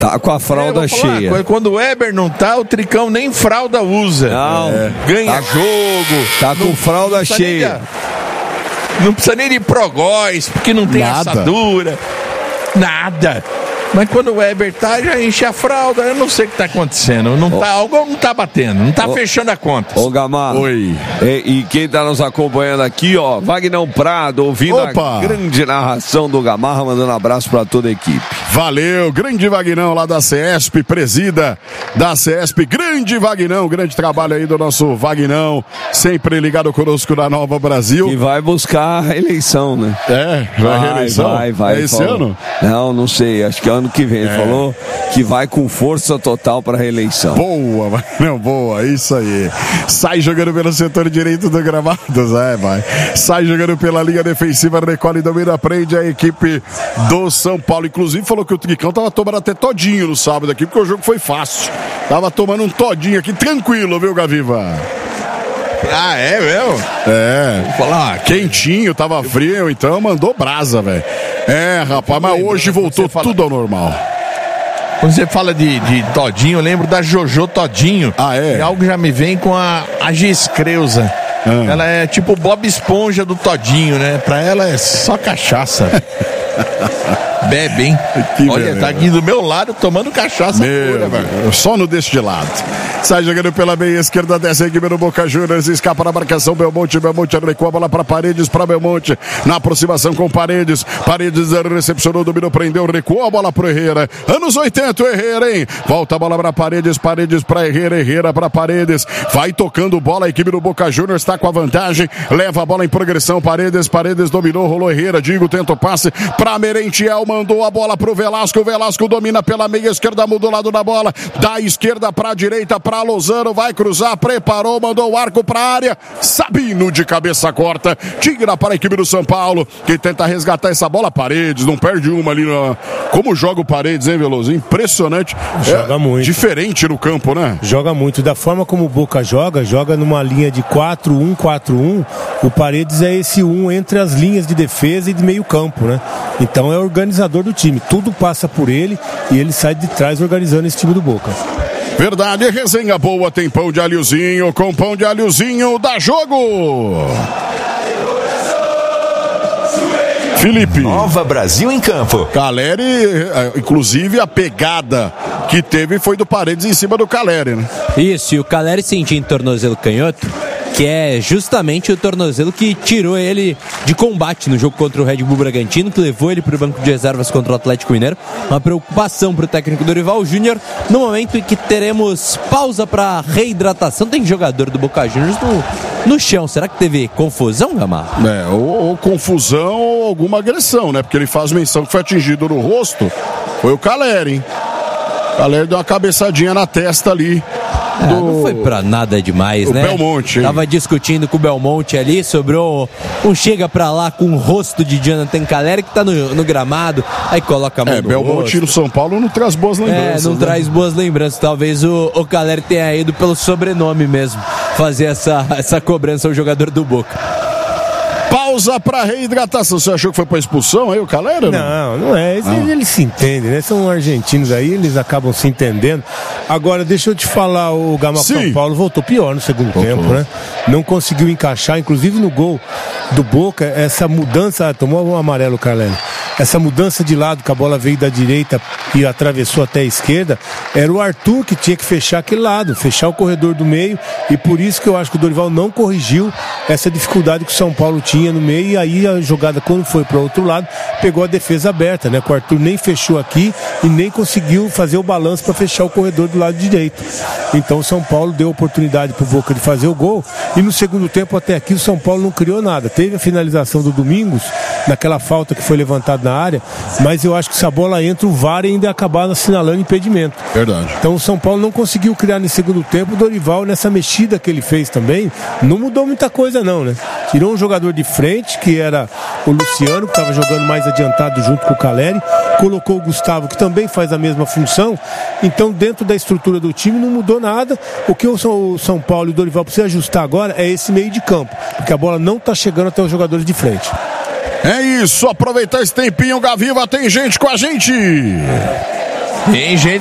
Tá com a fralda cheia. Quando o Weber não tá, o Tricão nem fralda usa. Não. Ganha jogo. Tá com fralda cheia. Não precisa nem de progóis, porque não tem assadura. Nada. Mas quando o Weber tá, já enche a fralda. Eu não sei o que tá acontecendo. Algo não tá batendo, não tá fechando a conta. Ô, Gamarra. Oi. E quem tá nos acompanhando aqui, ó, Vagnão Prado, ouvindo a grande narração do Gamarra, mandando um abraço pra toda a equipe. Valeu, grande Vagnão lá da CESP, presida da CESP, grande Vagnão, grande trabalho aí do nosso Vagnão, sempre ligado conosco na Nova Brasil. E vai buscar a reeleição, né? Vai reeleição? Vai. É esse ano? Não sei, acho que é ano que vem. Ele falou que vai com força total para a reeleição. Boa, Vagnão, boa, isso aí. Sai jogando pelo setor direito do gramado, vai. Sai jogando pela linha defensiva, recolhe, domina, prende a equipe do São Paulo. Inclusive falou que o Tricão tava tomando até todinho no sábado aqui, porque o jogo foi fácil. Tava tomando um todinho aqui, tranquilo, viu, Gaviva? É mesmo? Vou falar, quentinho, tava frio, então mandou brasa, velho. Rapaz, mas hoje voltou tudo ao normal. Quando você fala de todinho, eu lembro da Jojo Todinho. E algo já me vem com a Giscreuza. Ela é tipo o Bob Esponja do todinho, né? Pra ela é só cachaça. Bebe, hein? Olha, tá aqui do meu lado tomando cachaça pura, velho. Só no destilado. Sai jogando pela meia esquerda, desce a equipe do Boca Juniors, escapa na marcação, Belmonte recua a bola para Paredes, para Belmonte, na aproximação com Paredes recepcionou, dominou, prendeu, recuou a bola pro Herrera, anos 80 o Herrera, hein? Volta a bola para Paredes para Herrera para Paredes, vai tocando bola, a equipe do Boca Juniors está com a vantagem, leva a bola em progressão, Paredes dominou, rolou Herrera, Digo tenta o passe para Merentiel, mandou a bola pro Velasco domina pela meia esquerda, mudou o lado da bola, da esquerda para a direita, para Lozano, vai cruzar, preparou, mandou o arco para a área, Sabino de cabeça corta, tira para a equipe do São Paulo, que tenta resgatar essa bola, Paredes, não perde uma ali, como joga o Paredes, hein, Veloso? Impressionante. Joga muito. Diferente no campo, né? Joga muito, da forma como o Boca joga numa linha de 4-1-4-1, o Paredes é esse entre as linhas de defesa e de meio campo, né? Então é o organizador do time, tudo passa por ele e ele sai de trás organizando esse time do Boca. Verdade, resenha boa, tem pão de alhozinho, com pão de alhozinho dá jogo. Felipe. Nova Brasil em campo. Caleri, inclusive a pegada que teve foi do Paredes em cima do Caleri, né? Isso, e o Caleri sentiu em tornozelo canhoto, que é justamente o tornozelo que tirou ele de combate no jogo contra o Red Bull Bragantino, que levou ele para o banco de reservas contra o Atlético Mineiro. Uma preocupação para o técnico Dorival Júnior, no momento em que teremos pausa para reidratação. Tem jogador do Boca Juniors no chão. Será que teve confusão, Gamarra? Ou confusão ou alguma agressão, né? Porque ele faz menção que foi atingido no rosto. Foi o Caleri, hein? O Caleri deu uma cabeçadinha na testa ali. Não foi pra nada demais, né? Belmonte, hein? Tava discutindo com o Belmonte ali, sobrou um chega pra lá com o rosto de Jonathan Caleri, que tá no gramado, aí coloca a mão no Belmonte rosto. No São Paulo não traz boas lembranças. Não traz boas lembranças. Talvez o Caleri tenha ido pelo sobrenome mesmo, fazer essa cobrança ao jogador do Boca. Pausa para reidratação. Você achou que foi para expulsão aí o Caleri? Não é. Eles se entendem, né? São argentinos aí, eles acabam se entendendo. Agora, deixa eu te falar, o Gama São Paulo voltou pior no segundo tempo, né? Não conseguiu encaixar, inclusive no gol do Boca, essa mudança, tomou um amarelo o Caleri. Essa mudança de lado, que a bola veio da direita e atravessou até a esquerda, era o Arthur que tinha que fechar aquele lado, fechar o corredor do meio, e por isso que eu acho que o Dorival não corrigiu essa dificuldade que o São Paulo tinha no meio, e aí a jogada, quando foi para o outro lado, pegou a defesa aberta, né? Que o Arthur nem fechou aqui e nem conseguiu fazer o balanço para fechar o corredor do lado direito. Então o São Paulo deu oportunidade para o Boca de fazer o gol, e no segundo tempo até aqui o São Paulo não criou nada. Teve a finalização do Domingos, naquela falta que foi levantada na área, mas eu acho que se a bola entra, o VAR ainda ia acabar assinalando impedimento. Verdade. Então o São Paulo não conseguiu criar no segundo tempo. O Dorival, nessa mexida que ele fez também, não mudou muita coisa não, né? Tirou um jogador de frente, que era o Luciano, que estava jogando mais adiantado junto com o Caleri, colocou o Gustavo, que também faz a mesma função. Então, dentro da estrutura do time, não mudou nada. O que o São Paulo e o Dorival precisam ajustar agora é esse meio de campo, porque a bola não está chegando até os jogadores de frente. É isso, aproveitar esse tempinho, Gaviva, tem gente com a gente. Tem gente